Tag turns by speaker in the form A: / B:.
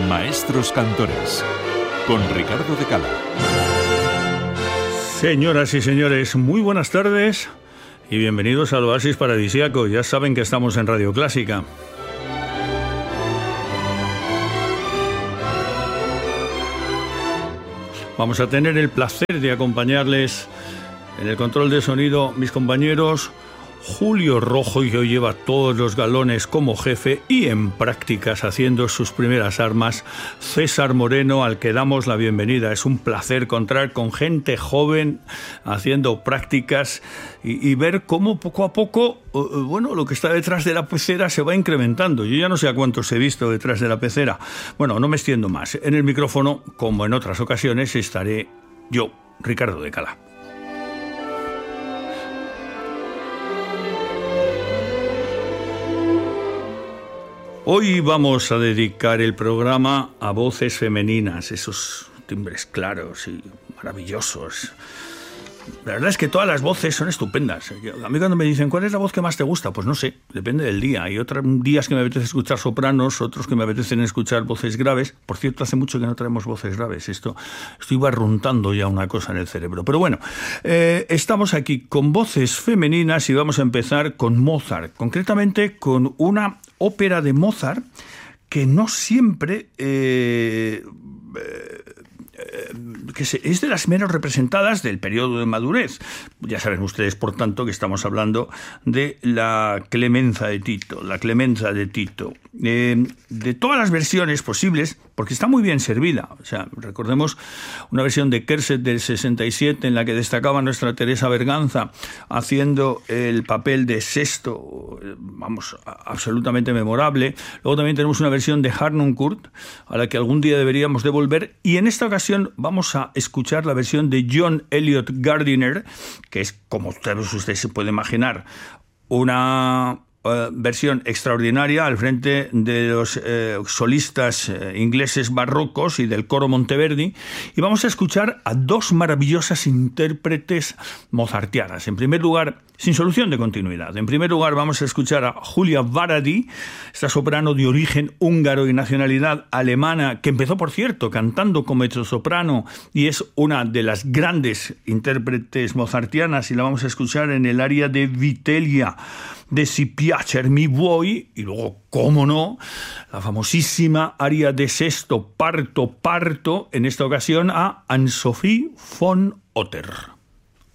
A: Maestros Cantores, con Ricardo de Cala.
B: Señoras y señores, muy buenas tardes y bienvenidos al Oasis Paradisíaco. Ya saben que estamos en Radio Clásica. Vamos a tener el placer de acompañarles en el control de sonido mis compañeros Julio Rojo, que hoy lleva todos los galones como jefe, y en prácticas haciendo sus primeras armas, César Moreno, al que damos la bienvenida. Es un placer contar con gente joven haciendo prácticas y ver cómo poco a poco, bueno, lo que está detrás de la pecera se va incrementando. Yo ya no sé a cuántos he visto detrás de la pecera. Bueno, no me extiendo más. En el micrófono, como en otras ocasiones, estaré yo, Ricardo de Cala. Hoy vamos a dedicar el programa a voces femeninas, esos timbres claros y maravillosos. La verdad es que todas las voces son estupendas. A mí cuando me dicen, ¿cuál es la voz que más te gusta? Pues no sé, depende del día. Hay otros días que me apetece escuchar sopranos, otros que me apetecen escuchar voces graves. Por cierto, hace mucho que no traemos voces graves. Estoy barruntando ya una cosa en el cerebro. Pero bueno, estamos aquí con voces femeninas y vamos a empezar con Mozart. Concretamente con una ópera de Mozart que no siempre... es de las menos representadas del periodo de madurez. Ya saben ustedes, por tanto, que estamos hablando de la Clemenza de Tito. De todas las versiones posibles, porque está muy bien servida. O sea, recordemos una versión de Kerset del 67 en la que destacaba nuestra Teresa Berganza haciendo el papel de Sesto, vamos, absolutamente memorable. Luego también tenemos una versión de Harnoncourt a la que algún día deberíamos de volver, y en esta ocasión vamos a escuchar la versión de John Eliot Gardiner, que es, como usted se puede imaginar, una versión extraordinaria al frente de los solistas ingleses barrocos y del coro Monteverdi, y vamos a escuchar a dos maravillosas intérpretes mozartianas. En primer lugar, sin solución de continuidad. En primer lugar, vamos a escuchar a Julia Varadi, esta soprano de origen húngaro y nacionalidad alemana, que empezó, por cierto, cantando como mezzosoprano y es una de las grandes intérpretes mozartianas, y la vamos a escuchar en el aria de Vitellia, de Si piacer mi vuoi, y luego, cómo no, la famosísima aria de Sesto, Parto, en esta ocasión a Anne-Sophie von Otter.